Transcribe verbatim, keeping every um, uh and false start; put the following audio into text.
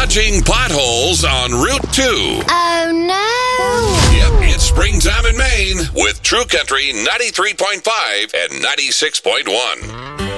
dodging potholes on Route two. Oh, no. Yep, it's springtime in Maine with True Country ninety-three point five and ninety-six point one.